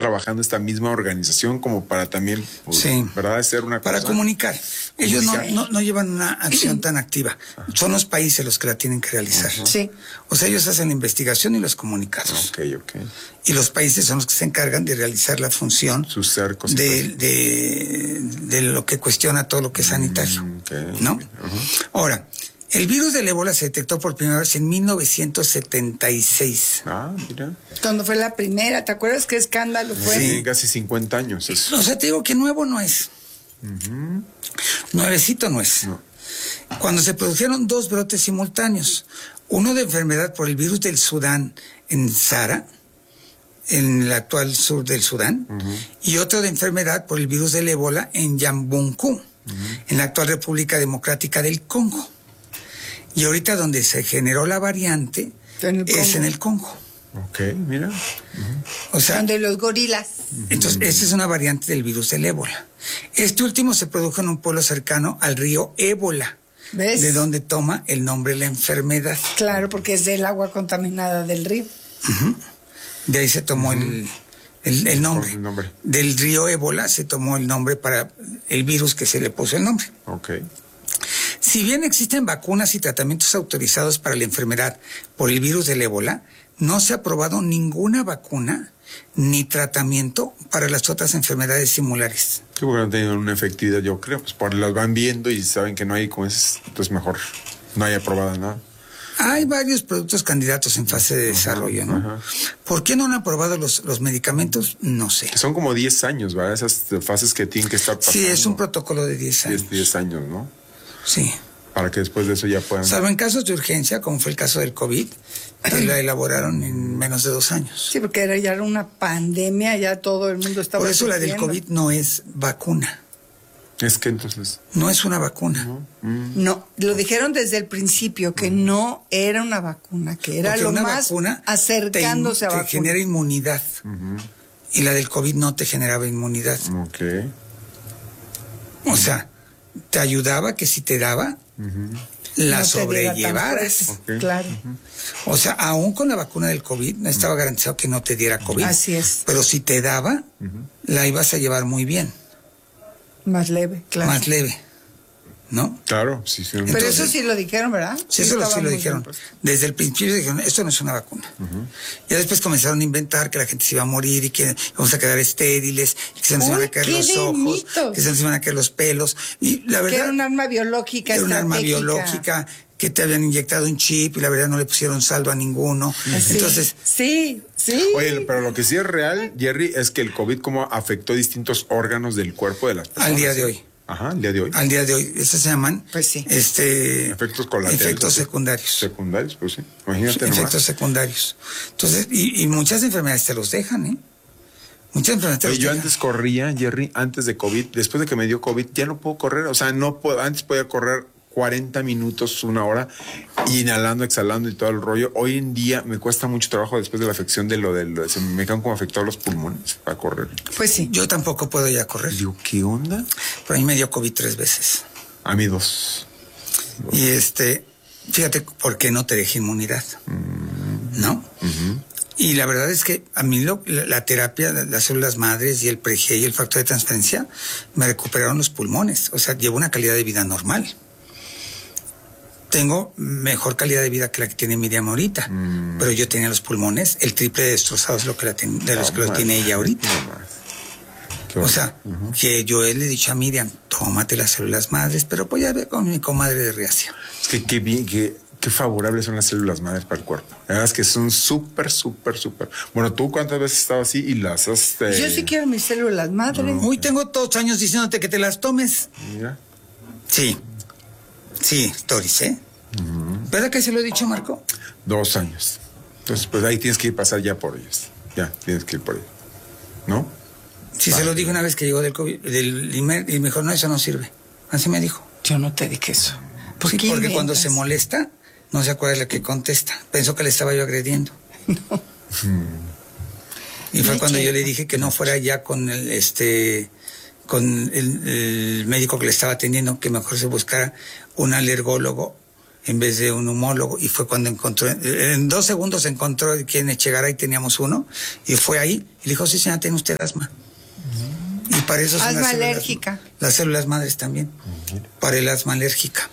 trabajando esta misma organización como para también, pues, sí, ¿verdad? Ser una para cosa, comunicar. Ellos no llevan una acción tan activa. Son los países los que la tienen que realizar. Sí. O sea, ellos hacen la investigación y los comunicados. Ok. Y los países son los que se encargan de realizar la función Sus cercos. de lo que cuestiona todo lo que es sanitario. ¿No? Ahora, el virus del ébola se detectó por primera vez en 1976. Ah, mira. Cuando fue la primera, ¿te acuerdas qué escándalo fue? Sí, casi 50 años. Eso. O sea, te digo que nuevo no es. Nuevecito no es. No. Cuando se produjeron 2 brotes simultáneos, uno de enfermedad por el virus del Sudán en Sara, en el actual sur del Sudán, y otro de enfermedad por el virus del ébola en Yambunku, en la actual República Democrática del Congo. Y ahorita donde se generó la variante es en el Congo. Ok, mira. O sea, donde los gorilas. entonces, esta es una variante del virus del ébola. Este último se produjo en un pueblo cercano al río Ébola, ¿Ves? de donde toma el nombre la enfermedad. Claro, porque es del agua contaminada del río. De ahí se tomó el nombre. El nombre. Del río Ébola se tomó el nombre para el virus que se le puso el nombre. Ok. Si bien existen vacunas y tratamientos autorizados para la enfermedad por el virus del ébola, no se ha aprobado ninguna vacuna ni tratamiento para las otras enfermedades similares. Qué bueno, han tenido una efectividad, yo creo, pues por las van viendo y saben que no hay como es, entonces mejor no hay aprobada nada. Hay varios productos candidatos en fase de desarrollo, ¿no? ¿Por qué no han aprobado los medicamentos? No sé. Son como 10 años, ¿verdad? Esas fases que tienen que estar pasando. Sí, es un protocolo de 10 años. 10 años, ¿no? Sí. Para que después de eso ya puedan... Salvo en casos de urgencia, como fue el caso del COVID, que la elaboraron en menos de 2 años. Sí, porque ya era una pandemia, ya todo el mundo estaba... Por eso la del sufriendo. COVID no es vacuna. Es que entonces... No es una vacuna. No, lo dijeron desde el principio, que no era una vacuna, que era Porque lo una más vacuna acercándose a te vacuna. genera inmunidad. Y la del COVID no te generaba inmunidad. Ok. O sea, te ayudaba que si te daba, la No te diera tan sobrellevaras. fuerte. Ok. Claro. O sea, aún con la vacuna del COVID, no estaba garantizado que no te diera COVID. Así es. Pero si te daba, la ibas a llevar muy bien, Más leve, claro. más leve. ¿No? Claro, sí. Pero Entonces- eso sí lo dijeron, ¿verdad? Sí, eso estaba sí lo muy dijeron. bien. Desde el principio dijeron, esto no es una vacuna. Ya después comenzaron a inventar que la gente se iba a morir y que vamos a quedar estériles, y que se nos iban a caer qué los de ojos, mitos. que se nos iban a caer los pelos. Y la Que verdad, era un arma biológica era un arma estratégica. biológica, que te habían inyectado un chip y la verdad no le pusieron saldo a ninguno. Sí. Entonces, Sí. Oye, pero lo que sí es real, Jerry, es que el COVID cómo afectó distintos órganos del cuerpo de las personas. al día de hoy. Ajá, al día de hoy. Al día de hoy, estos se llaman Pues sí. Efectos colaterales. efectos secundarios. Secundarios, pues sí. Imagínate nomás. Efectos secundarios. Entonces, y muchas enfermedades te los dejan, ¿eh? Muchas enfermedades te Oye, los yo dejan. antes corría, Jerry, antes de COVID, después de que me dio COVID, ya no puedo correr. O sea, no puedo, antes podía correr 40 minutos, 1 hora, inhalando, exhalando y todo el rollo. Hoy en día me cuesta mucho trabajo después de la afección se me quedan como afectados los pulmones para correr. Pues sí. Yo tampoco puedo ya correr. Digo, ¿qué onda? Pero a mí me dio COVID 3 veces. A mí 2. Y fíjate por qué no te deja inmunidad. ¿No? Y la verdad es que a mí la terapia, las células madres y el PreG y el factor de transferencia me recuperaron los pulmones. O sea, llevo una calidad de vida normal. Tengo mejor calidad de vida que la que tiene Miriam ahorita. Pero yo tenía los pulmones el triple de destrozados de los que los tiene ella ahorita. O sea, que yo le he dicho a Miriam, tómate las células madres, pero pues ya ve con mi comadre de Riacia. Es que qué bien, qué favorables son las células madres para el cuerpo. La verdad es que son súper. Bueno, ¿tú cuántas veces has estado así y las has... Yo sí quiero mis células madre. Uy, tengo todos años diciéndote que te las tomes. Mira. Sí, Doris, ¿eh? ¿Verdad que se lo he dicho, Marco? 2 años. Entonces, pues ahí tienes que ir pasar ya por ellas. Ya, tienes que ir por ellas. ¿No? Sí, se lo dije una vez que llegó del COVID, y me dijo, no, eso no sirve. Así me dijo. Yo no te dije eso. ¿Por Sí, qué porque cuando inventas? se molesta, no se acuerda de lo que contesta. Pensó que le estaba yo agrediendo. Y fue cuando yo le dije que no fuera ya con el médico que le estaba atendiendo, que mejor se buscara un alergólogo en vez de un neumólogo, y fue cuando encontró, en 2 segundos encontró quién Echegaray, teníamos uno, y fue ahí, y le dijo, sí señora, tiene usted asma. Y para eso son asma las células, alérgica. las células madres también, para el asma alérgica.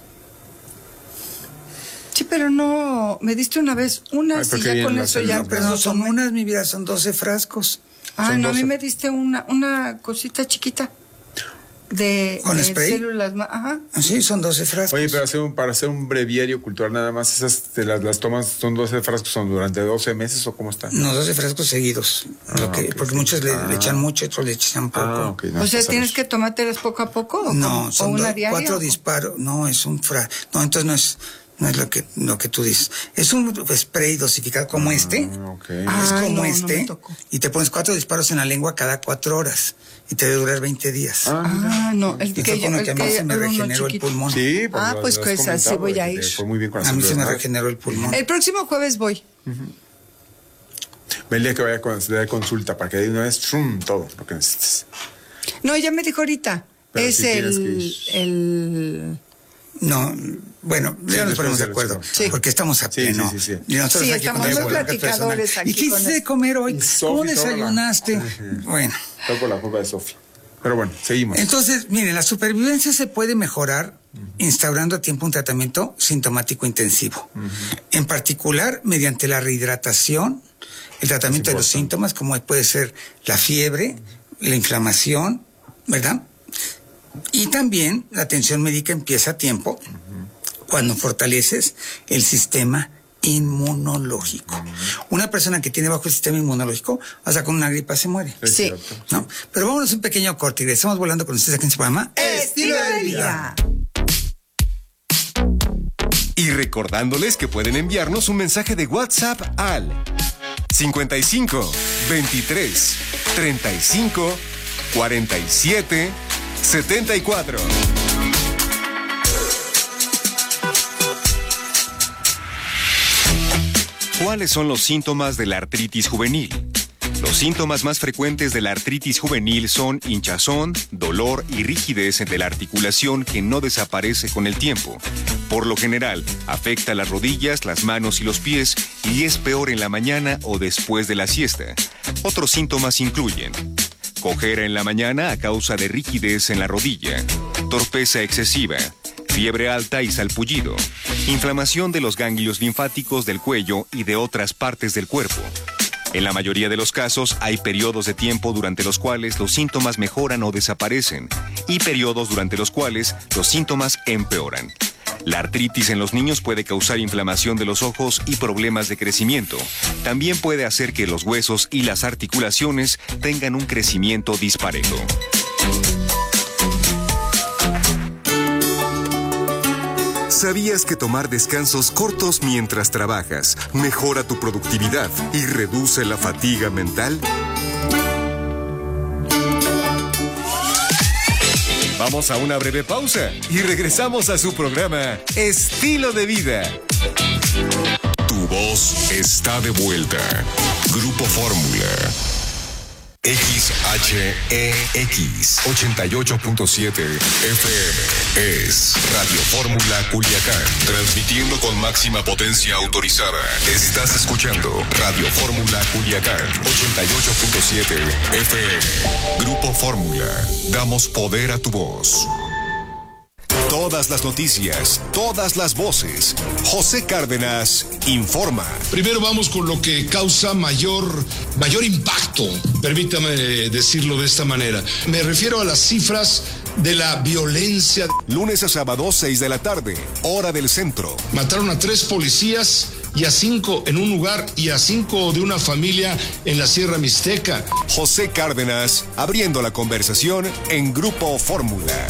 Sí, pero no, me diste una vez unas y ya con eso ya... Pero no son unas, mi vida, son 12 frascos. Ah, son no, a mí 12. me diste una cosita chiquita de spray? células. Ajá. Sí, son 12 frascos. Oye, pero para hacer un breviario cultural nada más, esas las tomas, son 12 frascos, ¿son durante 12 meses o cómo está? No, 12 frascos seguidos. Okay, porque sí. muchos le echan mucho, otros le echan poco. Okay, no, O sea, pasa ¿tienes eso. que tomártelas poco a poco? ¿O No, cómo? son ¿O una diaria? 4 o- disparos. No, es un no, entonces no es lo que tú dices. Es un spray dosificado como este. Okay. Ah, Es como no, no este. me tocó. Y te pones 4 disparos en la lengua cada 4 horas. Y te debe durar 20 días. Ah, no, el y fue que yo... con lo El que a mí se me uno regeneró el chiquito. pulmón. Sí, Pues lo has pues así comentado, voy a que ir. te fue muy bien con las A mí se me células madres. regeneró el pulmón. El próximo jueves voy. Ve el día que vaya a se dé consulta para que de una vez todo lo que necesites. No, ya me dijo ahorita. Pero Es si tienes que ir. el... No, bueno, Sí, ya nos después ponemos de del acuerdo. show. Sí. Porque estamos a Sí, pleno. sí, sí, sí. Y nosotros Sí, aquí estamos con muy nuestro podcast platicadores personal. aquí ¿Y qué con hiciste de eso. comer hoy? Sofi, ¿Cómo sola. desayunaste? Bueno. Todo por la culpa de Sofía. Pero bueno, seguimos. Entonces, miren, la supervivencia se puede mejorar instaurando a tiempo un tratamiento sintomático intensivo. En particular, mediante la rehidratación, el tratamiento de los importante. síntomas, como puede ser la fiebre, la inflamación, ¿verdad? Y también la atención médica empieza a tiempo cuando fortaleces el sistema inmunológico. Una persona que tiene bajo el sistema inmunológico, hasta con una gripa se muere. Es Sí. cierto. ¿No? Pero vámonos un pequeño corte y regresamos volando con ustedes aquí en su programa Estilo de vida. Y recordándoles que pueden enviarnos un mensaje de WhatsApp al 55 23 35 47 74. ¿Cuáles son los síntomas de la artritis juvenil? Los síntomas más frecuentes de la artritis juvenil son hinchazón, dolor y rigidez de la articulación que no desaparece con el tiempo. Por lo general, afecta las rodillas, las manos y los pies y es peor en la mañana o después de la siesta. Otros síntomas incluyen cojera en la mañana a causa de rigidez en la rodilla, torpeza excesiva, fiebre alta y salpullido, inflamación de los ganglios linfáticos del cuello y de otras partes del cuerpo. En la mayoría de los casos hay periodos de tiempo durante los cuales los síntomas mejoran o desaparecen y periodos durante los cuales los síntomas empeoran. La artritis en los niños puede causar inflamación de los ojos y problemas de crecimiento. También puede hacer que los huesos y las articulaciones tengan un crecimiento disparejo. ¿Sabías que tomar descansos cortos mientras trabajas mejora tu productividad y reduce la fatiga mental? Vamos a una breve pausa y regresamos a su programa Estilo de Vida. Tu voz está de vuelta. Grupo Fórmula. XHEX 88.7 FM es Radio Fórmula Culiacán, transmitiendo con máxima potencia autorizada. Estás escuchando Radio Fórmula Culiacán 88.7 FM. Grupo Fórmula, damos poder a tu voz. Todas las noticias, todas las voces. José Cárdenas informa. Primero vamos con lo que causa mayor impacto, permítame decirlo de esta manera. Me refiero a las cifras de la violencia. Lunes a sábado, 6 de la tarde, hora del centro. Mataron a 3 policías y a 5 en un lugar y a 5 de una familia en la Sierra Mixteca. José Cárdenas, abriendo la conversación en Grupo Fórmula.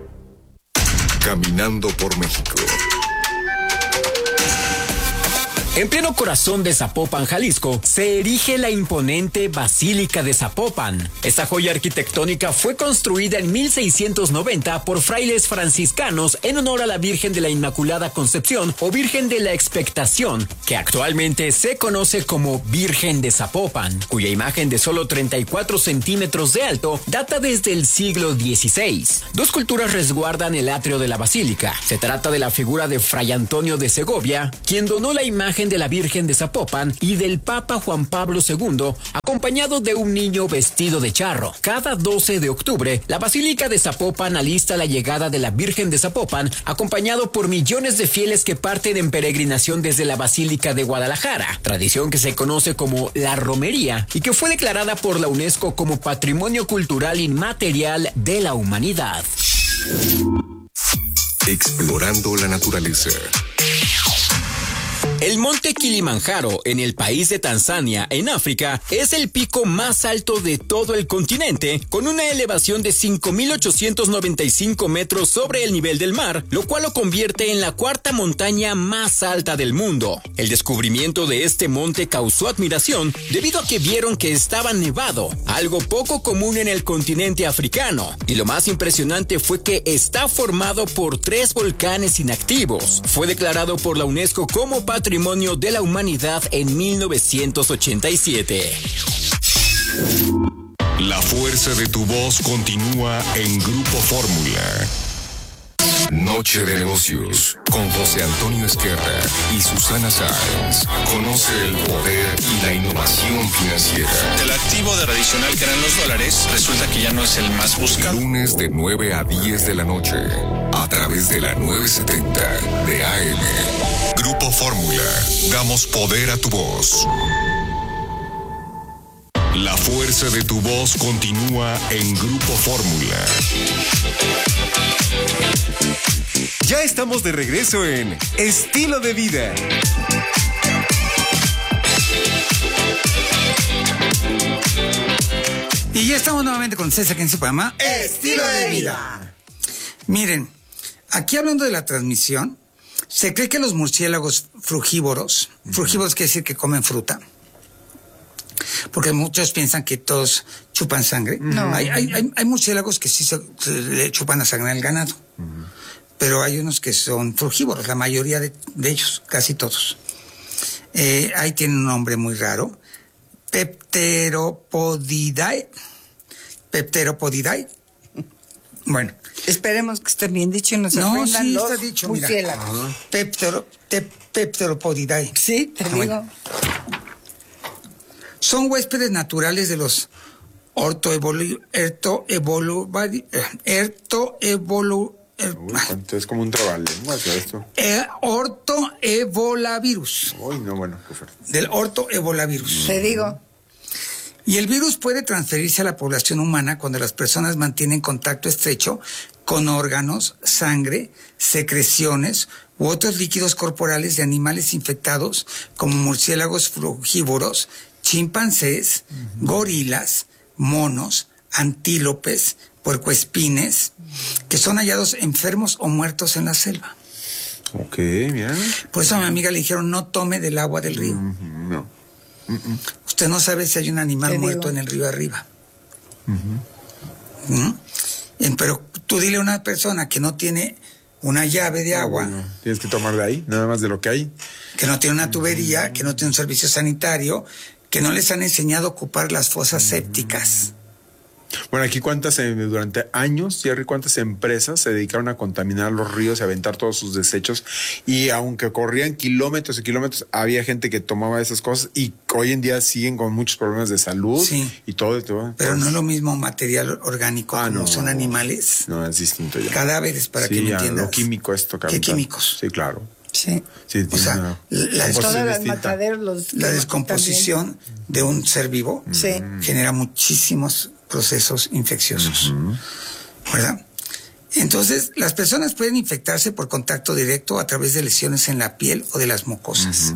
Caminando por México. En pleno corazón de Zapopan, Jalisco, se erige la imponente Basílica de Zapopan. Esta joya arquitectónica fue construida en 1690 por frailes franciscanos en honor a la Virgen de la Inmaculada Concepción o Virgen de la Expectación, que actualmente se conoce como Virgen de Zapopan, cuya imagen de solo 34 centímetros de alto data desde el siglo XVI. Dos culturas resguardan el atrio de la basílica. Se trata de la figura de Fray Antonio de Segovia, quien donó la imagen de la Virgen de Zapopan, y del Papa Juan Pablo II, acompañado de un niño vestido de charro. Cada 12 de octubre, la Basílica de Zapopan alista la llegada de la Virgen de Zapopan, acompañado por millones de fieles que parten en peregrinación desde la Basílica de Guadalajara, tradición que se conoce como la romería y que fue declarada por la UNESCO como Patrimonio Cultural Inmaterial de la Humanidad. Explorando la naturaleza. El monte Kilimanjaro, en el país de Tanzania, en África, es el pico más alto de todo el continente, con una elevación de 5.895 metros sobre el nivel del mar, lo cual lo convierte en la cuarta montaña más alta del mundo. El descubrimiento de este monte causó admiración debido a que vieron que estaba nevado, algo poco común en el continente africano. Y lo más impresionante fue que está formado por 3 volcanes inactivos. Fue declarado por la UNESCO como Patrimonio de la Humanidad en 1987. La fuerza de tu voz continúa en Grupo Fórmula. Noche de negocios con José Antonio Esquerra y Susana Sáenz. Conoce el poder y la innovación financiera. El activo de tradicional que eran los dólares resulta que ya no es el más buscado. Lunes de 9 a 10 de la noche a través de la 970 de AM. Grupo Fórmula. Damos poder a tu voz. La fuerza de tu voz continúa en Grupo Fórmula. Ya estamos de regreso en Estilo de Vida. Y ya estamos nuevamente con César, que en su programa Estilo de Vida. Miren, aquí hablando de la transmisión, se cree que los murciélagos frugívoros quiere decir que comen fruta, porque muchos piensan que todos chupan sangre. No. Hay murciélagos que sí se le chupan la sangre al ganado, pero hay unos que son frugívoros, la mayoría de ellos, casi todos. Ahí tienen un nombre muy raro, Pteropodidae. Bueno. Esperemos que esté bien dicho y nos aprendan sí, los está dicho, murciélagos. Pteropodidae. Sí, te digo. Son huéspedes naturales de los Es como un trabalenguas esto. ortoebolavirus. Uy, no, bueno, qué fuerte. Del ortoebolavirus. Te digo. Y el virus puede transferirse a la población humana cuando las personas mantienen contacto estrecho con órganos, sangre, secreciones u otros líquidos corporales de animales infectados como murciélagos frugívoros, chimpancés, gorilas, monos, antílopes, puercoespines, que son hallados enfermos o muertos en la selva. Ok, bien. Por eso a mi amiga le dijeron no tome del agua del río. No. Usted no sabe si hay un animal muerto en el río arriba. Pero tú dile a una persona que no tiene una llave de agua, Bueno, tienes que tomar de ahí, nada más de lo que hay. que no tiene una tubería, que no tiene un servicio sanitario, que no les han enseñado a ocupar las fosas sépticas. Bueno, aquí durante años, Jerry, cuántas empresas se dedicaron a contaminar los ríos y a aventar todos sus desechos, y aunque corrían kilómetros y kilómetros, había gente que tomaba esas cosas y hoy en día siguen con muchos problemas de salud. Sí. Y todo. Pero no es lo mismo material orgánico como no. son animales. No, es distinto ya. Cadáveres, para sí, que me ya, entiendas. lo químico esto, ¿Qué químicos? Sí, claro. Sí. Sí, O sea, Todas las distinta. mataderos, la descomposición de un ser vivo Sí. genera muchísimos procesos infecciosos, ¿verdad? Entonces, las personas pueden infectarse por contacto directo a través de lesiones en la piel o de las mucosas.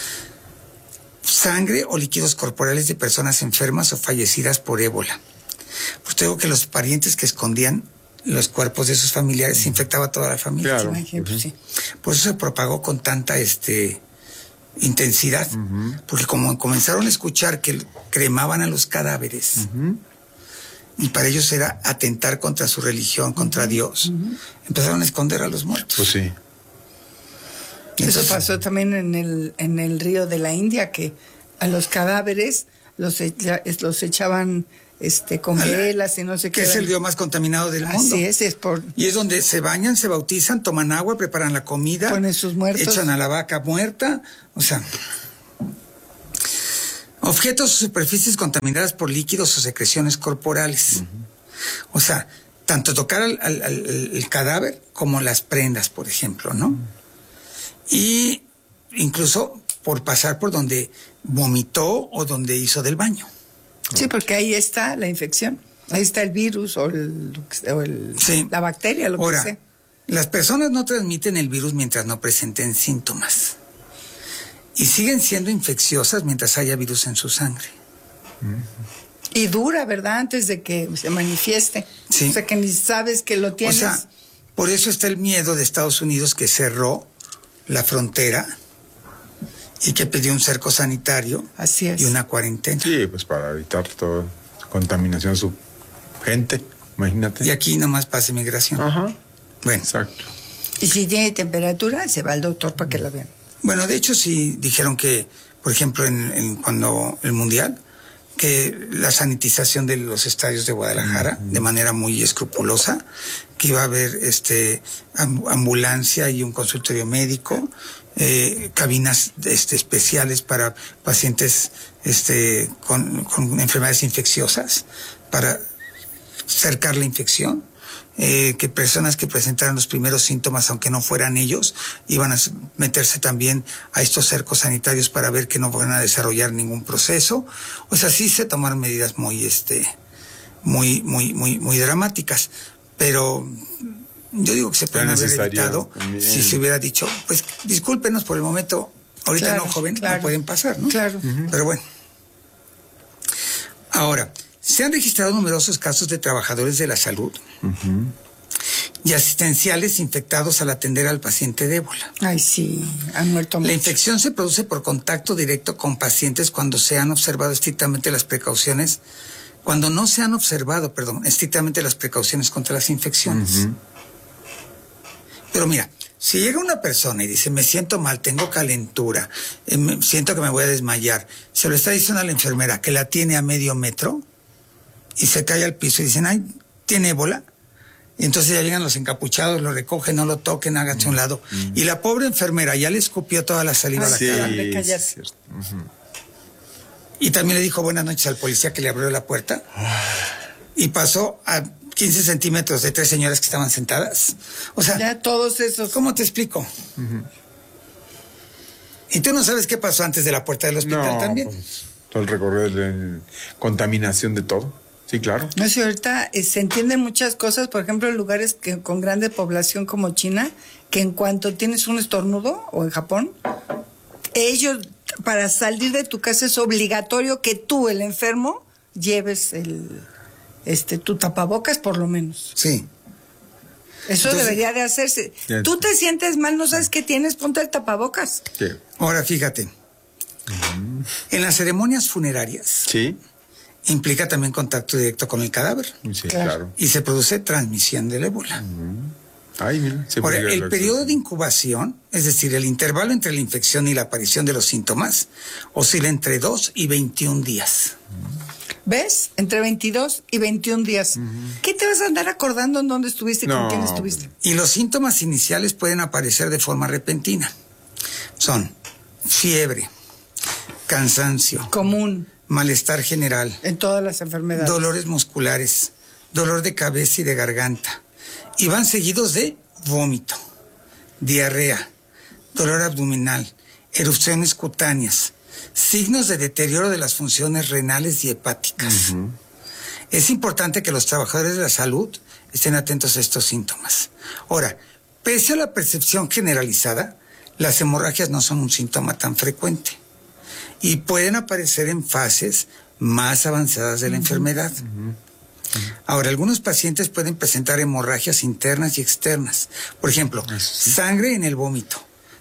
Sangre o líquidos corporales de personas enfermas o fallecidas por ébola. Pues te digo que los parientes que escondían los cuerpos de sus familiares se infectaba a toda la familia. Claro. Por ejemplo, sí. Por eso se propagó con tanta intensidad, porque como comenzaron a escuchar que cremaban a los cadáveres, y para ellos era atentar contra su religión, contra Dios, empezaron a esconder a los muertos. Pues sí. Eso pasó también en el río de la India, que a los cadáveres los echaban con velas y no sé qué. Que es el río más contaminado del mundo. Así es Y es donde se bañan, se bautizan, toman agua, preparan la comida, ponen sus muertos, echan a la vaca muerta, o sea, objetos o superficies contaminadas por líquidos o secreciones corporales. O sea, tanto tocar el cadáver como las prendas, por ejemplo, ¿no? Y incluso por pasar por donde vomitó o donde hizo del baño. Sí, porque ahí está la infección. Ahí está el virus o Sí. la bacteria, lo Ahora, que sea. las personas no transmiten el virus mientras no presenten síntomas. Y siguen siendo infecciosas mientras haya virus en su sangre. Y dura, ¿verdad? Antes de que se manifieste. Sí. O sea, que ni sabes que lo tienes. O sea, por eso está el miedo de Estados Unidos, que cerró la frontera y que pidió un cerco sanitario. Así es. Y una cuarentena. Sí, pues para evitar toda contaminación a su gente, imagínate. Y aquí nomás pasa migración. Ajá. Bueno. Exacto. Y si tiene temperatura, se va al doctor para que la vean. Bueno, de hecho sí dijeron que, por ejemplo, cuando el Mundial, que la sanitización de los estadios de Guadalajara, de manera muy escrupulosa, que iba a haber ambulancia y un consultorio médico, cabinas especiales para pacientes con enfermedades infecciosas, para cercar la infección. Que personas que presentaran los primeros síntomas, aunque no fueran ellos, iban a meterse también a estos cercos sanitarios para ver que no van a desarrollar ningún proceso. O sea, sí se tomaron medidas muy dramáticas, pero yo digo que se pueden haber evitado si se hubiera dicho, pues discúlpenos por el momento, ahorita claro, no, joven, claro. no pueden pasar, ¿no? Claro. Pero bueno. Ahora, se han registrado numerosos casos de trabajadores de la salud y asistenciales infectados al atender al paciente de ébola. Ay, sí, han muerto mucho. La infección se produce por contacto directo con pacientes cuando no se han observado estrictamente las precauciones contra las infecciones. Pero mira, si llega una persona y dice, me siento mal, tengo calentura, siento que me voy a desmayar, se lo está diciendo a la enfermera que la tiene a medio metro y se cae al piso y dicen, ay, ¿tiene ébola? Y entonces ya llegan los encapuchados, lo recogen, no lo toquen, háganse a un lado. Y la pobre enfermera ya le escupió toda la saliva a la cara. Callarse. Y también le dijo buenas noches al policía que le abrió la puerta. Y pasó a 15 centímetros de 3 señoras que estaban sentadas. O sea, Ya todos esos. ¿cómo te explico? Y tú no sabes qué pasó antes de la puerta del hospital también. Pues, todo el recorrido de contaminación de todo. Sí, claro. No sé, ahorita se entienden muchas cosas, por ejemplo, en lugares con grande población como China, que en cuanto tienes un estornudo, o en Japón, ellos, para salir de tu casa es obligatorio que tú, el enfermo, lleves tu tapabocas por lo menos. Sí. Eso Entonces, debería de hacerse. ya Tú te sientes mal, no sabes qué tienes, ponte el tapabocas. Sí. Ahora fíjate. En las ceremonias funerarias Sí. implica también contacto directo con el cadáver. Sí, Claro. claro. Y se produce transmisión del ébola. Ay, mira. se Ahora, podría el lograr. periodo de incubación, es decir, el intervalo entre la infección y la aparición de los síntomas, oscila entre 2 y 21 días. ¿Ves? Entre 22 y 21 días. ¿Qué te vas a andar acordando en dónde estuviste y con No, quién estuviste? Y los síntomas iniciales pueden aparecer de forma repentina. Son fiebre, cansancio, Común malestar general, en todas las enfermedades. dolores musculares, dolor de cabeza y de garganta. Y van seguidos de vómito, diarrea, dolor abdominal, erupciones cutáneas, signos de deterioro de las funciones renales y hepáticas. Es importante que los trabajadores de la salud estén atentos a estos síntomas. Ahora, pese a la percepción generalizada, las hemorragias no son un síntoma tan frecuente y pueden aparecer en fases más avanzadas de la enfermedad. Ahora, algunos pacientes pueden presentar hemorragias internas y externas. Por ejemplo, sangre en el vómito,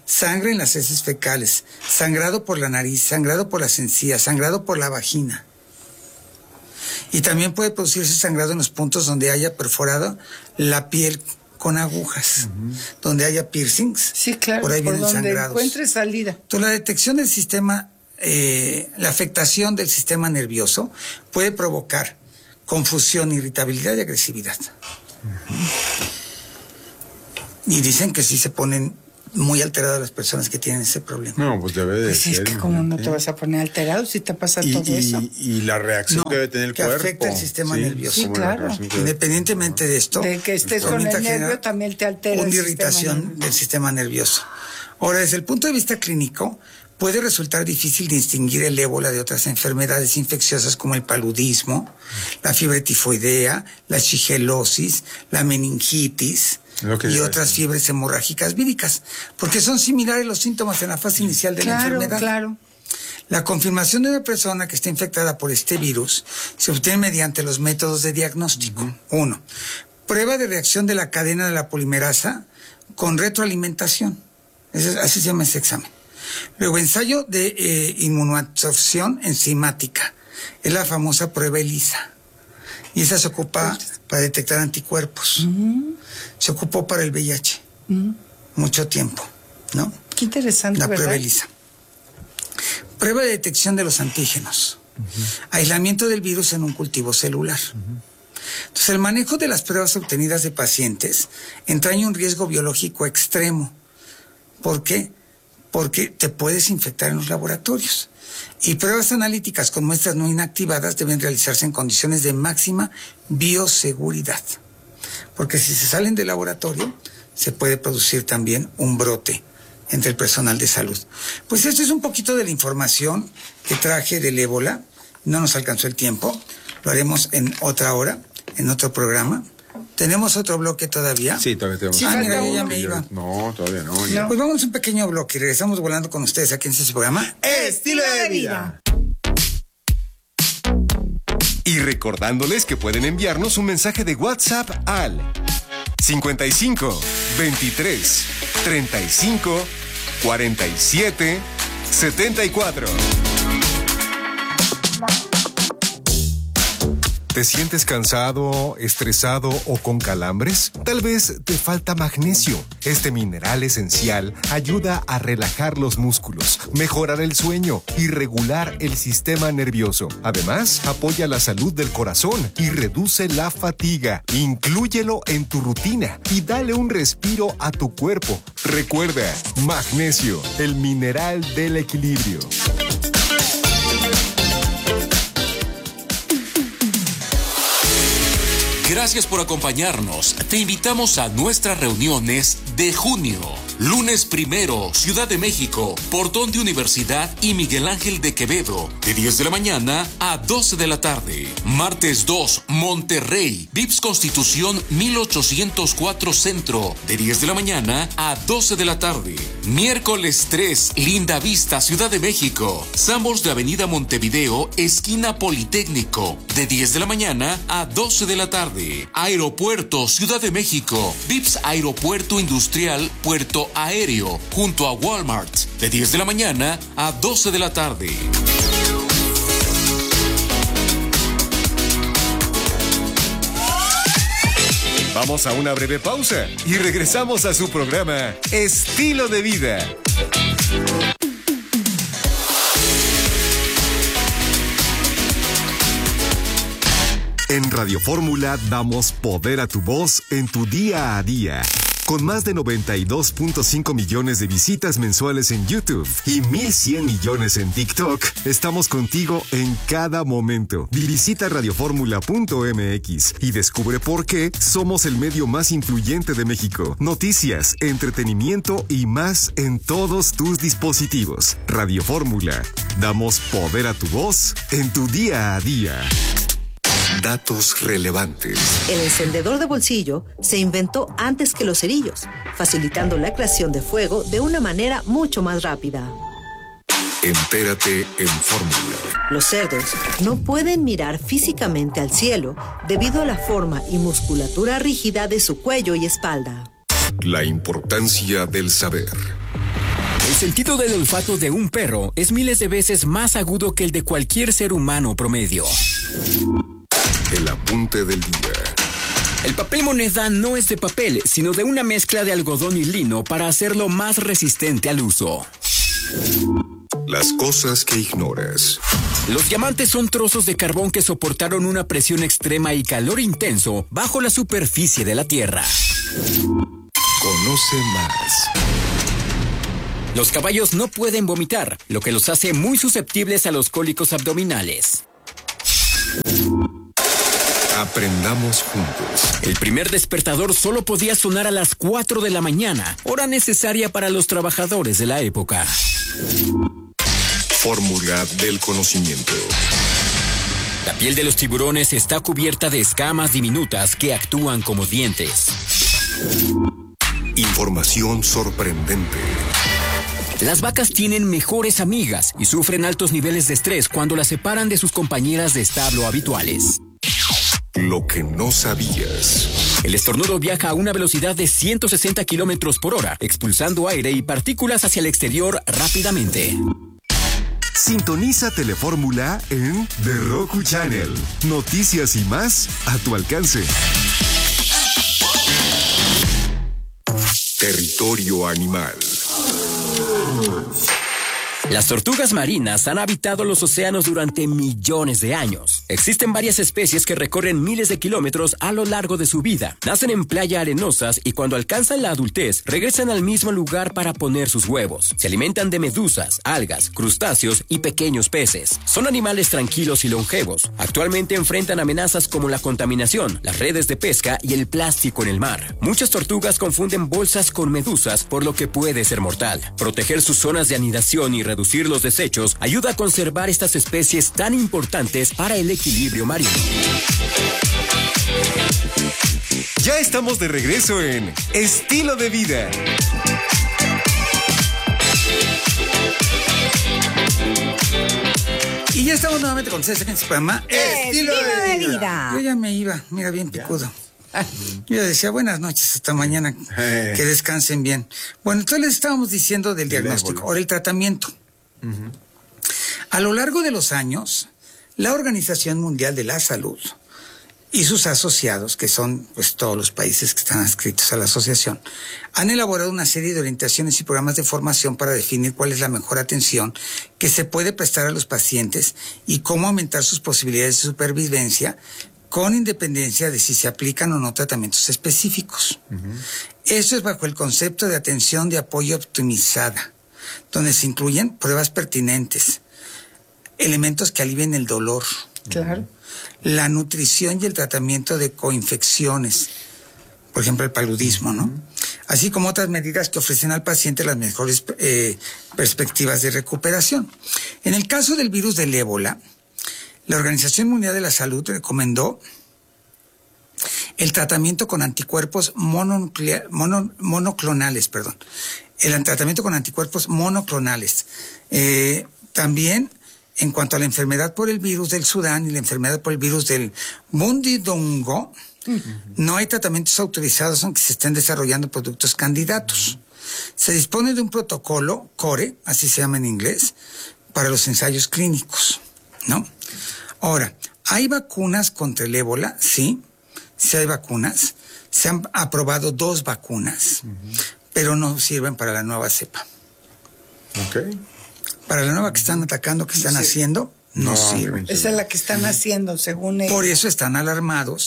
sangre en las heces fecales, sangrado por la nariz, sangrado por las encías, sangrado por la vagina. Y también puede producirse sangrado en los puntos donde haya perforado la piel con agujas, donde haya piercings. Sí, claro, por ahí por vienen donde sangrados. encuentre salida. Entonces, la detección del sistema, la afectación del sistema nervioso puede provocar confusión, irritabilidad y agresividad. Y dicen que sí se ponen muy alteradas las personas que tienen ese problema. No, pues debe de Pues ser. es que como no te vas a poner alterado si te pasa todo eso. Y la reacción No, que debe tener el que cuerpo. afecta el sistema nervioso. Sí, como la claro. reacción que- Independientemente de esto, De que estés con comienza el a generar nervio también te altera una el sistema irritación nervioso. del sistema nervioso. Ahora, desde el punto de vista clínico, puede resultar difícil distinguir el ébola de otras enfermedades infecciosas como el paludismo, la fiebre tifoidea, la shigelosis, la meningitis Lo que y iba a otras decir. fiebres hemorrágicas víricas, porque son similares los síntomas en la fase inicial de la enfermedad. Claro. La confirmación de una persona que está infectada por este virus se obtiene mediante los métodos de diagnóstico. 1. Prueba de reacción de la cadena de la polimerasa con retroalimentación. Así se llama ese examen. Luego, ensayo de inmunoabsorción enzimática. Es la famosa prueba ELISA. Y esa se ocupa para detectar anticuerpos. Se ocupó para el VIH. Mucho tiempo, ¿no? Qué interesante, La ¿verdad? prueba ELISA. Prueba de detección de los antígenos. Aislamiento del virus en un cultivo celular. Entonces, el manejo de las pruebas obtenidas de pacientes entraña un riesgo biológico extremo. ¿Por qué? Porque te puedes infectar en los laboratorios. Y pruebas analíticas con muestras no inactivadas deben realizarse en condiciones de máxima bioseguridad. Porque si se salen del laboratorio, se puede producir también un brote entre el personal de salud. Pues esto es un poquito de la información que traje del ébola. No nos alcanzó el tiempo. Lo haremos en otra hora, en otro programa. ¿Tenemos otro bloque todavía? Sí, todavía tenemos. Sí, Ah, falta mira, yo ya uno. me iba. No, todavía no. ya. Pues vamos a un pequeño bloque y regresamos volando con ustedes aquí en este programa. Estilo de vida. Y recordándoles que pueden enviarnos un mensaje de WhatsApp al 55 23 35 47 74. ¿Te sientes cansado, estresado o con calambres? Tal vez te falta magnesio. Este mineral esencial ayuda a relajar los músculos, mejorar el sueño y regular el sistema nervioso. Además, apoya la salud del corazón y reduce la fatiga. Inclúyelo en tu rutina y dale un respiro a tu cuerpo. Recuerda, magnesio, el mineral del equilibrio. Gracias por acompañarnos. Te invitamos a nuestras reuniones de junio. Lunes 1, Ciudad de México, Portón de Universidad y Miguel Ángel de Quevedo, de 10 de la mañana a 12 de la tarde. Martes 2, Monterrey, Vips Constitución 1804 Centro, de 10 de la mañana a 12 de la tarde. Miércoles 3, Linda Vista, Ciudad de México, Sanborns de Avenida Montevideo, esquina Politécnico, de 10 de la mañana a 12 de la tarde. Aeropuerto, Ciudad de México, Vips Aeropuerto Industrial, Puerto Aéreo, junto a Walmart, de 10 de la mañana a 12 de la tarde. Vamos a una breve pausa y regresamos a su programa Estilo de Vida. En Radio Fórmula damos poder a tu voz en tu día a día. Con más de 92.5 millones de visitas mensuales en YouTube y 1.100 millones en TikTok, estamos contigo en cada momento. Visita radioformula.mx y descubre por qué somos el medio más influyente de México. Noticias, entretenimiento y más en todos tus dispositivos. Radio Fórmula. Damos poder a tu voz en tu día a día. Datos relevantes. El encendedor de bolsillo se inventó antes que los cerillos, facilitando la creación de fuego de una manera mucho más rápida. Entérate en Fórmula. Los cerdos no pueden mirar físicamente al cielo debido a la forma y musculatura rígida de su cuello y espalda. La importancia del saber. El sentido del olfato de un perro es miles de veces más agudo que el de cualquier ser humano promedio. El apunte del día. El papel moneda no es de papel, sino de una mezcla de algodón y lino para hacerlo más resistente al uso. Las cosas que ignoras. Los diamantes son trozos de carbón que soportaron una presión extrema y calor intenso bajo la superficie de la Tierra. Conoce más. Los caballos no pueden vomitar, lo que los hace muy susceptibles a los cólicos abdominales. Aprendamos juntos. El primer despertador solo podía sonar a las 4 de la mañana, hora necesaria para los trabajadores de la época. Fórmula del conocimiento. La piel de los tiburones está cubierta de escamas diminutas que actúan como dientes. Información sorprendente. Las vacas tienen mejores amigas y sufren altos niveles de estrés cuando las separan de sus compañeras de establo habituales. Lo que no sabías. El estornudo viaja a una velocidad de 160 kilómetros por hora, expulsando aire y partículas hacia el exterior rápidamente. Sintoniza Telefórmula en The Roku Channel. Noticias y más a tu alcance. Territorio animal. Las tortugas marinas han habitado los océanos durante millones de años. Existen varias especies que recorren miles de kilómetros a lo largo de su vida. Nacen en playas arenosas y cuando alcanzan la adultez, regresan al mismo lugar para poner sus huevos. Se alimentan de medusas, algas, crustáceos y pequeños peces. Son animales tranquilos y longevos. Actualmente enfrentan amenazas como la contaminación, las redes de pesca y el plástico en el mar. Muchas tortugas confunden bolsas con medusas, por lo que puede ser mortal. Proteger sus zonas de anidación y reducir los desechos ayuda a conservar estas especies tan importantes para el equilibrio marino. Ya estamos de regreso en Estilo de Vida. Y ya estamos nuevamente con ustedes en este programa Estilo de Vida. Yo ya me iba, mira, bien picudo. Yo decía, buenas noches, hasta mañana, que descansen bien. Bueno, entonces les estábamos diciendo del diagnóstico, ahora el tratamiento. A lo largo de los años, la Organización Mundial de la Salud y sus asociados, que son pues todos los países que están adscritos a la asociación, han elaborado una serie de orientaciones y programas de formación para definir cuál es la mejor atención que se puede prestar a los pacientes y cómo aumentar sus posibilidades de supervivencia con independencia de si se aplican o no tratamientos específicos. Esto es bajo el concepto de atención de apoyo optimizada, donde se incluyen pruebas pertinentes, elementos que alivien el dolor, Claro. la nutrición y el tratamiento de coinfecciones, por ejemplo el paludismo, ¿no? Así como otras medidas que ofrecen al paciente las mejores perspectivas de recuperación. En el caso del virus del ébola, la Organización Mundial de la Salud recomendó el tratamiento con anticuerpos monoclonales. El tratamiento con anticuerpos monoclonales. También, en cuanto a la enfermedad por el virus del Sudán y la enfermedad por el virus del Bundibugyo, no hay tratamientos autorizados aunque se estén desarrollando productos candidatos. Se dispone de un protocolo, CORE, así se llama en inglés, para los ensayos clínicos, ¿no? Ahora, ¿hay vacunas contra el ébola? Sí, sí hay vacunas. Se han aprobado 2 vacunas, pero no sirven para la nueva cepa. Ok. Para la nueva que están atacando, que están haciendo, no sirven. Esa es la que están haciendo, según ellos. Por eso están alarmados,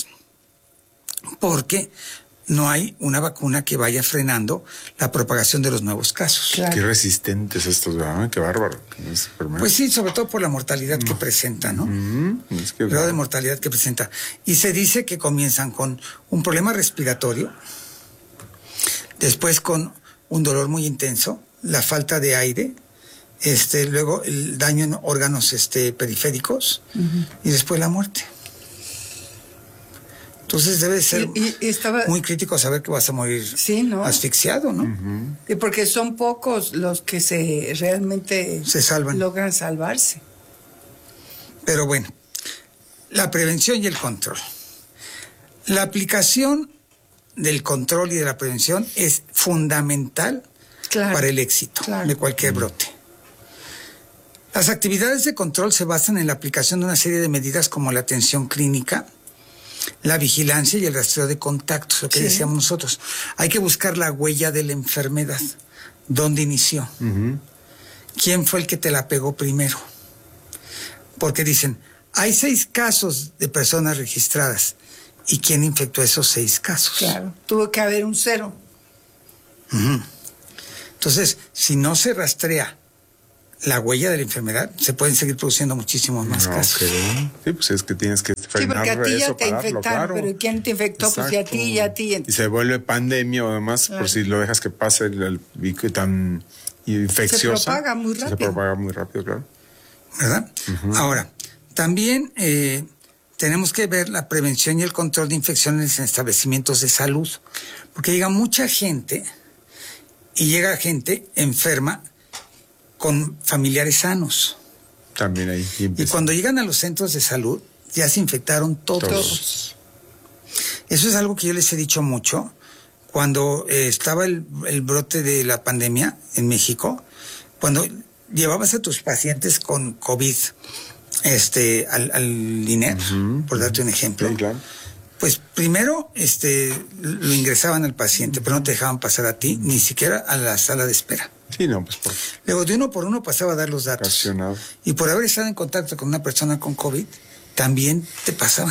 porque no hay una vacuna que vaya frenando la propagación de los nuevos casos. Claro. Qué resistentes estos, ¿verdad? Qué bárbaro. Pues sí, sobre todo por la mortalidad que presenta, ¿no? Es que El grado de mortalidad que presenta. Y se dice que comienzan con un problema respiratorio, después con un dolor muy intenso, la falta de aire, luego el daño en órganos periféricos y después la muerte. Entonces debe ser muy crítico saber que vas a morir asfixiado, ¿no? Y porque son pocos los que realmente se salvan, logran salvarse. Pero bueno, la prevención y el control. La aplicación del control y de la prevención es fundamental para el éxito de cualquier brote. Las actividades de control se basan en la aplicación de una serie de medidas como la atención clínica, la vigilancia y el rastreo de contactos, lo que decíamos nosotros. Hay que buscar la huella de la enfermedad, dónde inició, quién fue el que te la pegó primero. Porque dicen, hay 6 casos de personas registradas. ¿Y quién infectó esos 6 casos? Claro, tuvo que haber un 0. Entonces, si no se rastrea la huella de la enfermedad, se pueden seguir produciendo muchísimos más casos. Sí, pues es que tienes que frenar porque a ti ya eso, te infectaron, claro. Pero ¿quién te infectó? Exacto. Pues y a ti. Y se vuelve pandemia o demás, por si lo dejas que pase el bicho tan infecciosa. Se propaga muy rápido. Se propaga muy rápido, claro. ¿Verdad? Ahora, también tenemos que ver la prevención y el control de infecciones en establecimientos de salud, porque llega mucha gente y llega gente enferma con familiares sanos. También ahí. Y cuando llegan a los centros de salud, ya se infectaron todos. Eso es algo que yo les he dicho mucho. Cuando estaba el brote de la pandemia en México, cuando llevabas a tus pacientes con COVID al INER, por darte un ejemplo, pues primero lo ingresaban al paciente, pero no te dejaban pasar a ti, ni siquiera a la sala de espera. Sí, no, pues Luego de uno por uno pasaba a dar los datos. Y por haber estado en contacto con una persona con COVID, también te pasaban.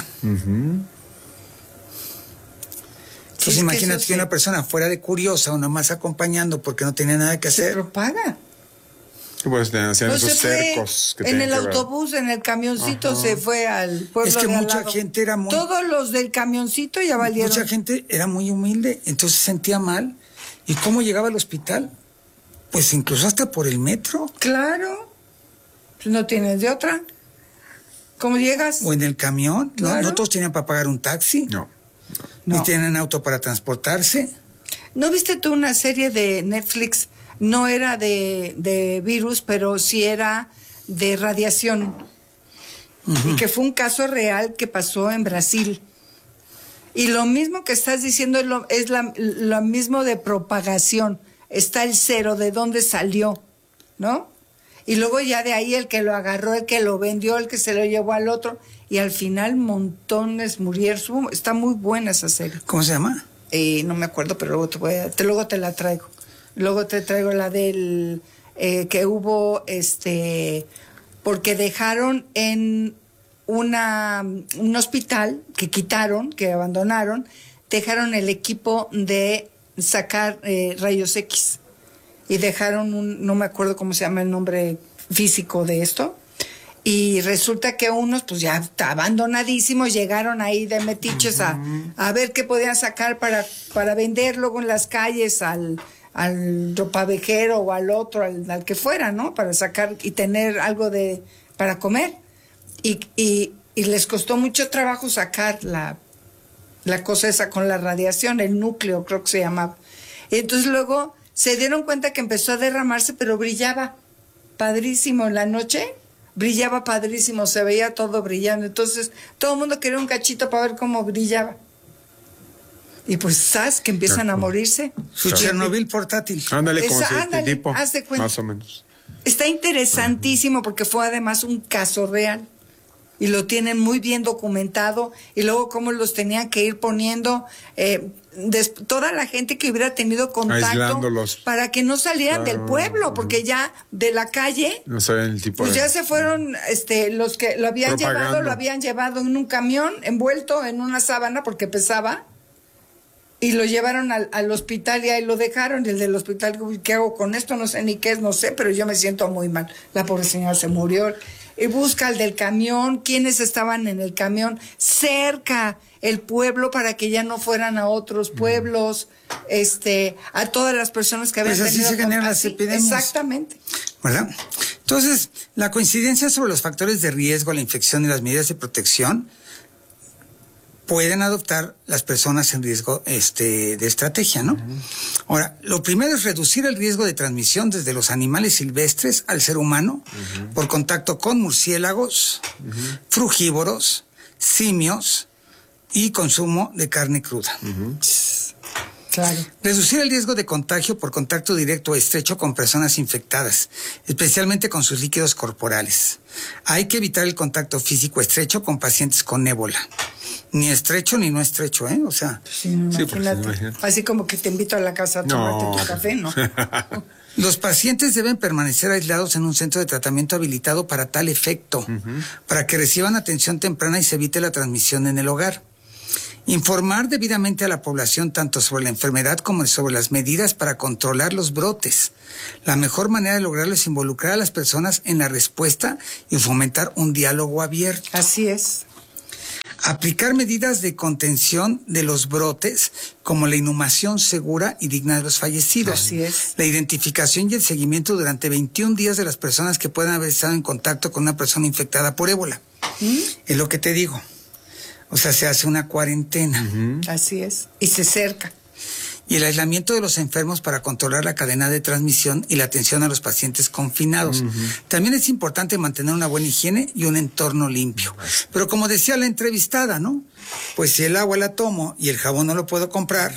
Entonces imagínate que una persona fuera de curiosa o nomás acompañando porque no tenía nada que hacer. Se propaga. Pues hacían Pues esos cercos. Que en el autobús, en el camioncito, se fue al pueblo. Es que de al mucha lado. gente era muy... Todos los del camioncito ya valieron. Mucha gente era muy humilde, entonces se sentía mal. ¿Y cómo llegaba al hospital? Pues incluso hasta por el metro. Claro. Pues no tienes de otra. ¿Cómo llegas? O en el camión. Claro. No todos tenían para pagar un taxi. Ni tienen auto para transportarse. ¿No viste tú una serie de Netflix? No era de virus, pero sí era de radiación. Y que fue un caso real que pasó en Brasil. Y lo mismo que estás diciendo es lo mismo de propagación. Está el 0, de dónde salió, ¿no? Y luego ya de ahí el que lo agarró, el que lo vendió, el que se lo llevó al otro. Y al final montones murieron. Está muy buena esa serie. ¿Cómo se llama? No me acuerdo, pero luego te la traigo. Luego te traigo la del que hubo, porque dejaron en un hospital que quitaron, que abandonaron, dejaron el equipo de sacar rayos X y dejaron no me acuerdo cómo se llama el nombre físico de esto, y resulta que unos pues ya abandonadísimos llegaron ahí de metiches a ver qué podían sacar para vender luego en las calles al ropavejero o al otro, al que fuera, ¿no? Para sacar y tener algo para comer. Y les costó mucho trabajo sacar la cosa esa con la radiación, el núcleo creo que se llamaba. Y entonces luego se dieron cuenta que empezó a derramarse, pero brillaba padrísimo en la noche, brillaba padrísimo, se veía todo brillando. Entonces todo el mundo quería un cachito para ver cómo brillaba. Y pues, ¿sabes? Que empiezan a morirse. Su Chernobyl portátil. Ándale, como ese tipo, haz de cuenta. más o menos. Está interesantísimo porque fue además un caso real. Y lo tienen muy bien documentado. Y luego cómo los tenían que ir poniendo. Toda la gente que hubiera tenido contacto. Aislándolos. Para que no salieran del pueblo. Porque ya de la calle. No saben el tipo pues de... ya se fueron, los que lo habían llevado en un camión, envuelto en una sábana porque pesaba. Y lo llevaron al hospital y ahí lo dejaron. Y el del hospital, ¿qué hago con esto? No sé ni qué es, no sé, pero yo me siento muy mal. La pobre señora se murió. Y busca al del camión, quiénes estaban en el camión, cerca el pueblo para que ya no fueran a otros pueblos, a todas las personas que habían pues así se generan las epidemias. Exactamente. ¿Verdad? Entonces, la coincidencia sobre los factores de riesgo a la infección y las medidas de protección pueden adoptar las personas en riesgo de estrategia, ¿no? Ahora, lo primero es reducir el riesgo de transmisión desde los animales silvestres al ser humano por contacto con murciélagos, frugívoros, simios y consumo de carne cruda. Claro. Reducir el riesgo de contagio por contacto directo o estrecho con personas infectadas, especialmente con sus líquidos corporales. Hay que evitar el contacto físico estrecho con pacientes con ébola. Ni estrecho ni no estrecho, ¿eh? O sea... Sí, imagínate. Así como que te invito a la casa a tomarte tu café, ¿no? Los pacientes deben permanecer aislados en un centro de tratamiento habilitado para tal efecto, para que reciban atención temprana y se evite la transmisión en el hogar. Informar debidamente a la población tanto sobre la enfermedad como sobre las medidas para controlar los brotes. La mejor manera de lograrlo es involucrar a las personas en la respuesta y fomentar un diálogo abierto. Así es. Aplicar medidas de contención de los brotes, como la inhumación segura y digna de los fallecidos. Así es. La identificación y el seguimiento durante 21 días de las personas que puedan haber estado en contacto con una persona infectada por ébola. Es lo que te digo. O sea, se hace una cuarentena. Así es. Y se cerca. Y el aislamiento de los enfermos para controlar la cadena de transmisión y la atención a los pacientes confinados. También es importante mantener una buena higiene y un entorno limpio. Pero como decía la entrevistada, ¿no? Pues si el agua la tomo y el jabón no lo puedo comprar.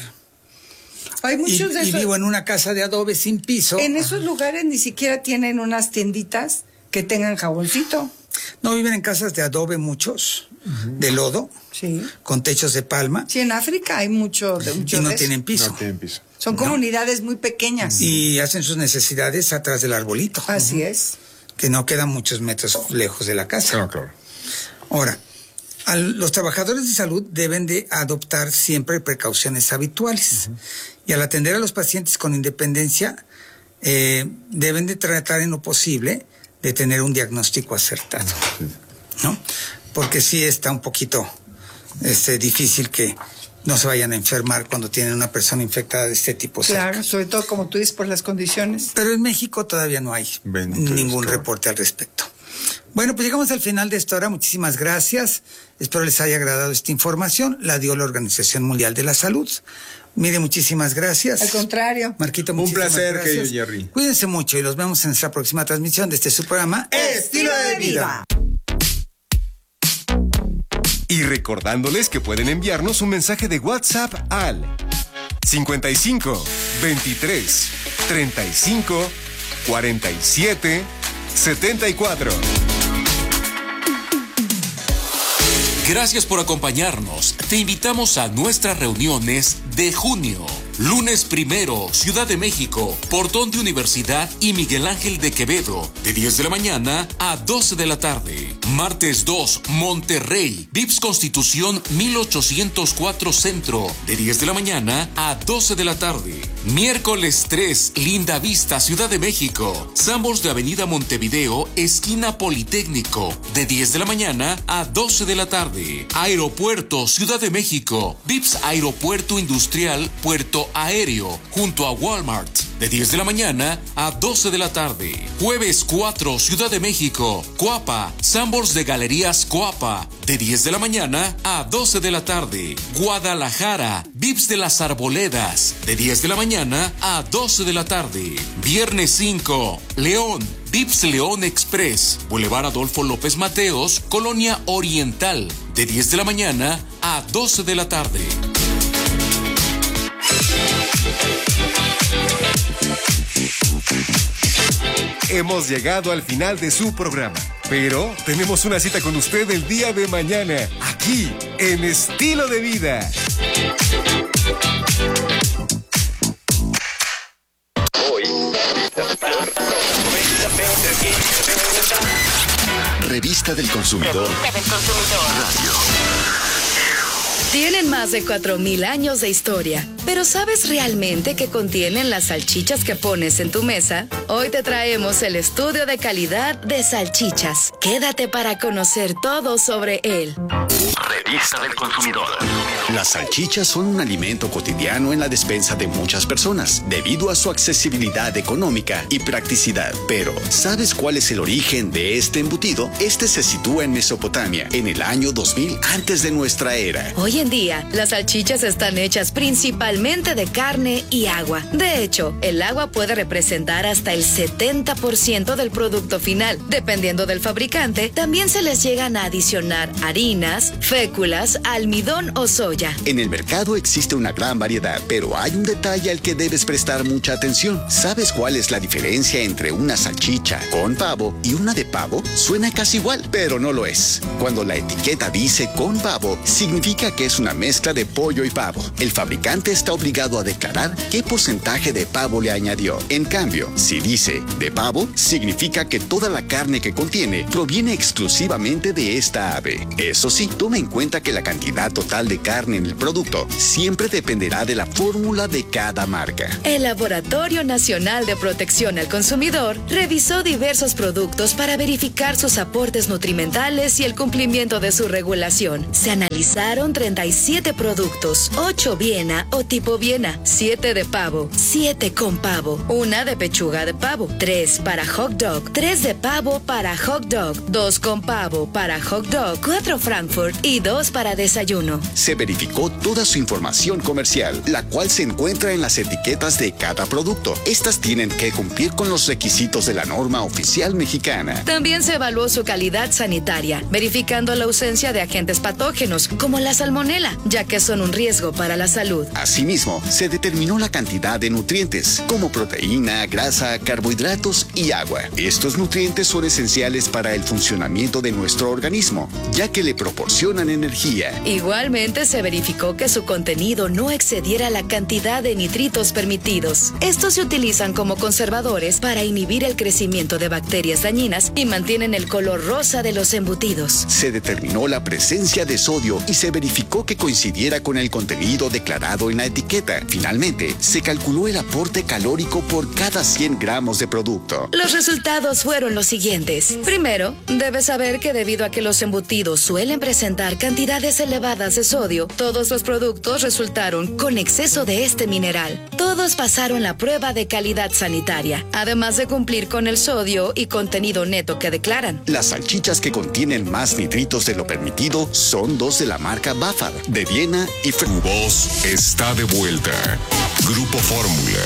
Hay muchos de esos. Y vivo en una casa de adobe sin piso. En esos lugares ni siquiera tienen unas tienditas que tengan jaboncito. No, viven en casas de adobe muchos, de lodo, con techos de palma. Sí, en África hay mucho de y no tienen piso. Son comunidades muy pequeñas. Y hacen sus necesidades atrás del arbolito. Así es. Que no quedan muchos metros lejos de la casa. Claro. Ahora, los trabajadores de salud deben de adoptar siempre precauciones habituales. Y al atender a los pacientes con independencia, deben de tratar en lo posible de tener un diagnóstico acertado, ¿no? Porque sí está un poquito difícil que no se vayan a enfermar cuando tienen una persona infectada de este tipo cerca. Claro, sobre todo como tú dices, por las condiciones. Pero en México todavía no hay ningún reporte al respecto. Bueno, pues llegamos al final de esta hora. Muchísimas gracias. Espero les haya agradado esta información. La dio la Organización Mundial de la Salud. Mire, muchísimas gracias. Al contrario. Marquito, un placer, querido Jerry. Cuídense mucho y los vemos en nuestra próxima transmisión de su programa Estilo de Vida. Y recordándoles que pueden enviarnos un mensaje de WhatsApp al 55 23 35 47 74. Gracias por acompañarnos. Te invitamos a nuestras reuniones de junio. Lunes 1, Ciudad de México, Portón de Universidad y Miguel Ángel de Quevedo, de 10 de la mañana a 12 de la tarde. Martes 2, Monterrey, Vips Constitución 1804 Centro, de 10 de la mañana a 12 de la tarde. Miércoles 3, Linda Vista, Ciudad de México, Sanborns de Avenida Montevideo, esquina Politécnico, de 10 de la mañana a 12 de la tarde. Aeropuerto, Ciudad de México, Vips Aeropuerto Industrial, Puerto Aéreo, junto a Walmart, de 10 de la mañana a 12 de la tarde. Jueves 4, Ciudad de México, Coapa, Sanborns de Galerías Coapa, de 10 de la mañana a 12 de la tarde. Guadalajara, Vips de las Arboledas, de 10 de la mañana a 12 de la tarde. Viernes 5, León, Vips León Express, Boulevard Adolfo López Mateos, Colonia Oriental, de 10 de la mañana a 12 de la tarde. Hemos llegado al final de su programa, pero tenemos una cita con usted el día de mañana, aquí en Estilo de Vida. Revista del Consumidor. Radio. Tienen más de 4,000 años de historia, pero ¿sabes realmente qué contienen las salchichas que pones en tu mesa? Hoy te traemos el estudio de calidad de salchichas. Quédate para conocer todo sobre él. Revista del Consumidor. Las salchichas son un alimento cotidiano en la despensa de muchas personas, debido a su accesibilidad económica y practicidad. Pero, ¿sabes cuál es el origen de este embutido? Este se sitúa en Mesopotamia, en el año 2000 antes de nuestra era. Hoy en día, las salchichas están hechas principalmente de carne y agua. De hecho, el agua puede representar hasta el 70% del producto final. Dependiendo del fabricante, también se les llegan a adicionar harinas, fécula, películas, almidón o soya. En el mercado existe una gran variedad, pero hay un detalle al que debes prestar mucha atención. ¿Sabes cuál es la diferencia entre una salchicha con pavo y una de pavo? Suena casi igual, pero no lo es. Cuando la etiqueta dice con pavo, significa que es una mezcla de pollo y pavo. El fabricante está obligado a declarar qué porcentaje de pavo le añadió. En cambio, si dice de pavo, significa que toda la carne que contiene proviene exclusivamente de esta ave. Eso sí, toma en cuenta que la cantidad total de carne en el producto siempre dependerá de la fórmula de cada marca. El Laboratorio Nacional de Protección al Consumidor revisó diversos productos para verificar sus aportes nutrimentales y el cumplimiento de su regulación. Se analizaron 37 productos, 8 Viena o tipo Viena, 7 de pavo, 7 con pavo, 1 de pechuga de pavo, 3 para hot dog, 3 de pavo para hot dog, 2 con pavo para hot dog, 4 Frankfurt y 2 para desayuno. Se verificó toda su información comercial, la cual se encuentra en las etiquetas de cada producto. Estas tienen que cumplir con los requisitos de la norma oficial mexicana. También se evaluó su calidad sanitaria, verificando la ausencia de agentes patógenos, como la salmonela, ya que son un riesgo para la salud. Asimismo, se determinó la cantidad de nutrientes, como proteína, grasa, carbohidratos y agua. Estos nutrientes son esenciales para el funcionamiento de nuestro organismo, ya que le proporcionan energía. Igualmente se verificó que su contenido no excediera la cantidad de nitritos permitidos. Estos se utilizan como conservadores para inhibir el crecimiento de bacterias dañinas y mantienen el color rosa de los embutidos. Se determinó la presencia de sodio y se verificó que coincidiera con el contenido declarado en la etiqueta. Finalmente, se calculó el aporte calórico por cada 100 gramos de producto. Los resultados fueron los siguientes. Primero, debes saber que debido a que los embutidos suelen presentar cantidades elevadas de sodio, todos los productos resultaron con exceso de este mineral. Todos pasaron la prueba de calidad sanitaria, además de cumplir con el sodio y contenido neto que declaran. Las salchichas que contienen más nitritos de lo permitido son 2 de la marca Bafar, de Viena y Tu voz está de vuelta. Grupo Fórmula.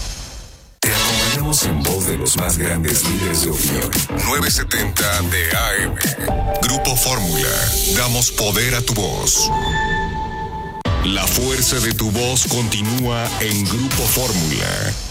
Te acompañamos en voz de los más grandes líderes de opinión. 970 de AM. Grupo Fórmula. Damos poder a tu voz. La fuerza de tu voz continúa en Grupo Fórmula.